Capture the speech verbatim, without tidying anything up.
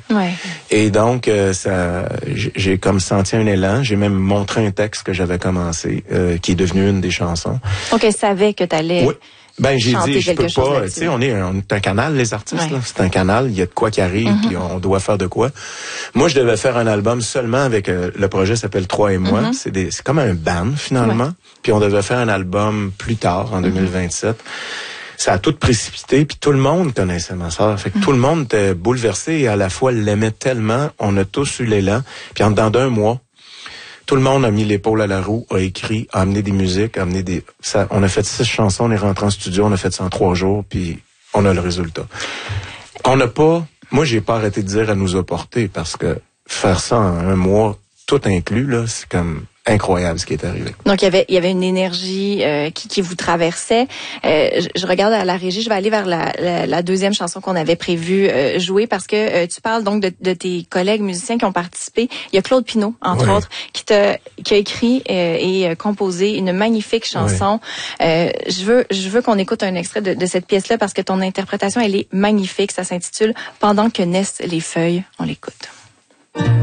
Ouais. Et donc, euh, ça, j'ai comme senti un élan. J'ai même montré un texte que j'avais commencé, euh, qui est devenu une des chansons. Donc, elle savait que t'allais... Oui. Ben, j'ai dit, je peux pas, tu sais, on est, on est un canal, les artistes, ouais. là. C'est un canal, il y a de quoi qui arrive, mm-hmm. puis on doit faire de quoi. Moi, je devais faire un album seulement avec, euh, le projet s'appelle Trois et moi. Mm-hmm. C'est des, c'est comme un band, finalement. Ouais. Puis on devait faire un album plus tard, en mm-hmm. deux mille vingt-sept. Ça a tout précipité, puis tout le monde connaissait ma sœur. Fait que mm-hmm. tout le monde était bouleversé et à la fois l'aimait tellement. On a tous eu l'élan. Puis en dedans d'un mois, tout le monde a mis l'épaule à la roue, a écrit, a amené des musiques, a amené des... Ça, on a fait six chansons, on est rentré en studio, on a fait ça en trois jours, puis on a le résultat. On n'a pas... Moi, j'ai pas arrêté de dire à nous apporter, parce que faire ça en un mois, tout inclus, là, c'est comme... incroyable ce qui est arrivé. Donc il y avait il y avait une énergie euh, qui qui vous traversait. Euh, je, je regarde à la régie, je vais aller vers la, la, la deuxième chanson qu'on avait prévu euh, jouer parce que euh, tu parles donc de, de tes collègues musiciens qui ont participé. Il y a Claude Pinault entre oui. autres qui t'a qui a écrit euh, et composé une magnifique chanson. Oui. Euh, je veux je veux qu'on écoute un extrait de, de cette pièce-là parce que ton interprétation elle est magnifique. Ça s'intitule Pendant que naissent les feuilles. On l'écoute.